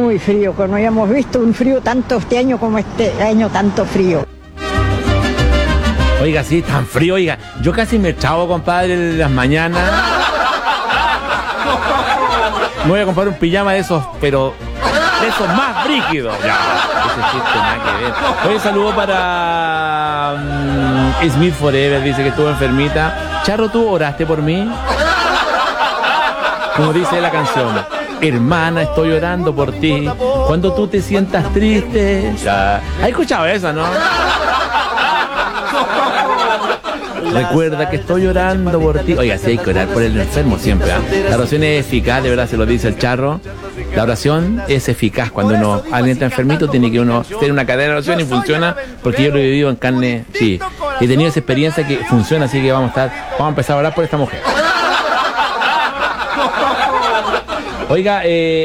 muy frío, que no habíamos visto un frío tanto este año como este año, tanto frío. Oiga, sí, tan frío, oiga. Yo casi me echaba, compadre, en las mañanas. Me voy a comprar un pijama de esos, pero de esos más brígidos. Ya, ese chiste nada que ver. Oye, saludo para Smith Forever, dice que estuvo enfermita. Charro, ¿tú oraste por mí? Como dice la canción. Hermana, estoy orando por ti. Cuando tú te sientas triste. Ya. ¿Has escuchado eso, no? Recuerda que estoy orando por ti. Oiga, sí hay que orar por el enfermo siempre, ¿eh? La oración es eficaz, de verdad se lo dice el Charro. La oración es eficaz cuando alguien está enfermito, tiene que uno tener una cadena de oración y funciona, porque yo lo he vivido en carne, sí. He tenido esa experiencia que funciona, así que vamos a empezar a orar por esta mujer. Oiga,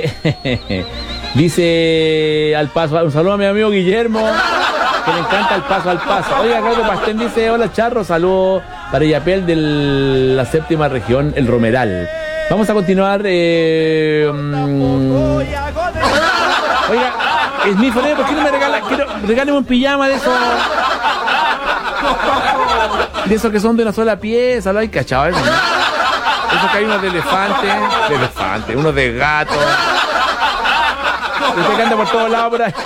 dice al paso, un saludo a mi amigo Guillermo, que le encanta el paso al paso. Oiga, Claudio Pastén dice, hola Charro, saludo para Yapel de la séptima región, el Romeral. Vamos a continuar. Oiga, es mi Forever, ¿por qué no me regáleme un pijama de esos? De esos que son de una sola pieza, ¿lo hay cachado? Eso que hay unos de elefante, unos de gato. Usted canta por todos lados por ahí.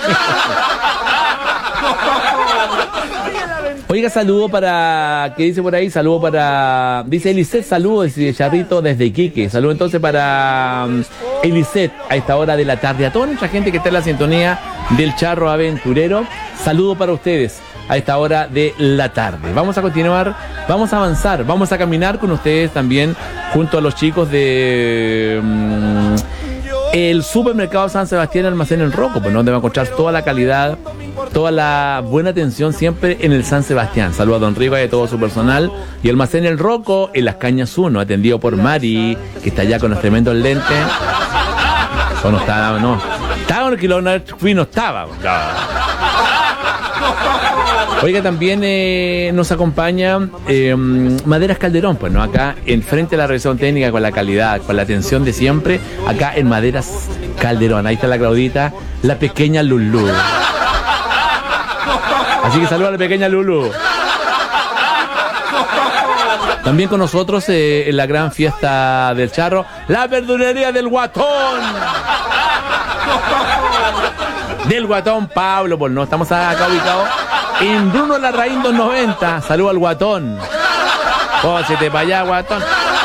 Oiga, saludo para... ¿Qué dice por ahí? Saludo para... Dice Eliseth, saludo, dice Charrito desde Iquique. Saludo entonces para Eliseth a esta hora de la tarde. A toda nuestra gente que está en la sintonía del Charro Aventurero. Saludo para ustedes a esta hora de la tarde. Vamos a continuar, vamos a avanzar, vamos a caminar con ustedes también junto a los chicos de... el supermercado San Sebastián Almacén El Roco, pues donde va a encontrar toda la calidad, toda la buena atención siempre en el San Sebastián. Saludos a don Riva y a todo su personal. Y Almacén El Roco en Las Cañas 1, atendido por Mari, que está allá con los tremendos lentes. O no estaba, no. Estaba en el kilómetro, no estaba. Oiga, también nos acompaña Maderas Calderón, pues no, acá en frente a la revisión técnica con la calidad, con la atención de siempre, acá en Maderas Calderón. Ahí está la Claudita, la pequeña Lulú. Así que saluda a la pequeña Lulú. También con nosotros en la gran fiesta del Charro, la verdulería del Guatón. Del Guatón Pablo, pues no, estamos acá ubicados en Bruno Larraín 290. Saludo al Guatón. Pósete para allá, Guatón.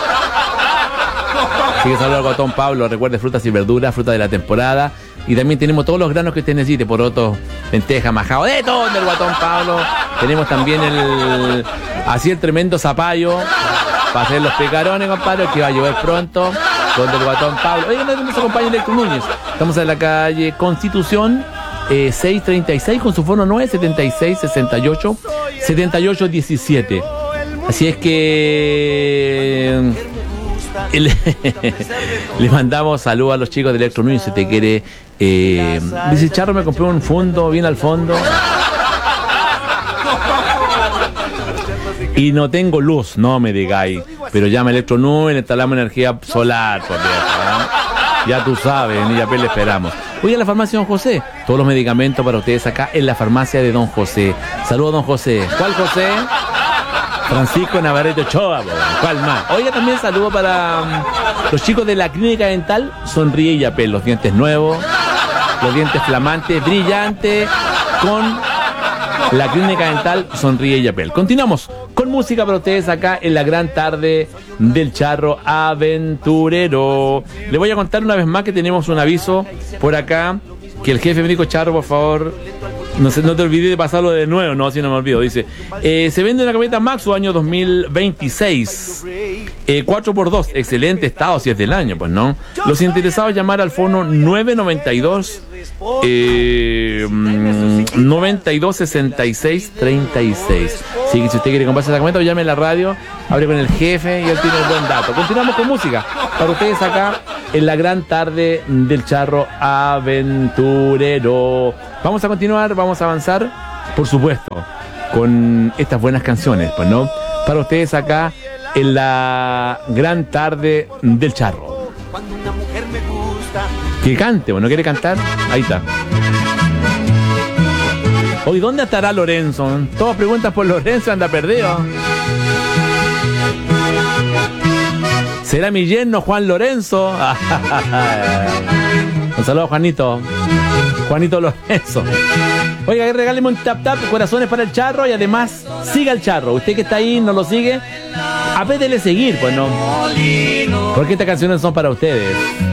Así que saludo al Guatón Pablo. Recuerde, frutas y verduras, fruta de la temporada. Y también tenemos todos los granos que usted necesite, porotos, lentejas, majao, de todo del Guatón Pablo. Tenemos también el tremendo zapallo para hacer los picarones, compadre, que va a llover pronto. Donde el Guatón Pablo. Oigan, nos acompaña Electro Núñez. Estamos en la calle Constitución 636 con su fono 976 68 78 17. Así es que le mandamos saludos a los chicos de Electro Núñez. Si te quiere, dice Charro, me compré un fondo bien al fondo y no tengo luz, no me digáis, pero llama Electro Núñez, instalamos energía solar, por Dios, ¿no? Ya tú sabes, en Illapel le esperamos. Voy a la farmacia Don José. Todos los medicamentos para ustedes acá en la farmacia de Don José. Saludos, Don José. ¿Cuál José? Francisco Navarrete Ochoa. ¿Cuál más? Oiga, también saludo para los chicos de la clínica dental Sonríe Illapel. Los dientes nuevos, los dientes flamantes, brillantes, con la clínica dental Sonríe Illapel. Continuamos con música para ustedes acá en la gran tarde del Charro Aventurero. Le voy a contar una vez más que tenemos un aviso por acá, que el jefe me dijo: Charro, por favor, no te olvides de pasarlo de nuevo. No, si no me olvido. Dice, se vende una camioneta Maxus año 2026, 4x2, excelente estado, si es del año, pues no. Los interesados llamar al fono 992 92 66 36. Así que si usted quiere comprarse esa camioneta, llame a la radio, hable con el jefe y él tiene el buen dato. Continuamos con música para ustedes acá en la gran tarde del Charro Aventurero. Vamos a continuar, vamos a avanzar, por supuesto, con estas buenas canciones, pues no, para ustedes acá en la gran tarde del Charro. Cuando una mujer me gusta, Que cante, ¿no quiere cantar? Ahí está. Hoy, ¿dónde estará Lorenzo? Todos preguntan por Lorenzo, anda perdido. ¿Será mi yerno Juan Lorenzo? Un saludo a Juanito. Juanito Lorenzo. Oiga, regáleme un tap tap, corazones para el charro y además siga el charro. Usted que está ahí, no lo sigue, apétele seguir, pues no. Porque estas canciones son para ustedes.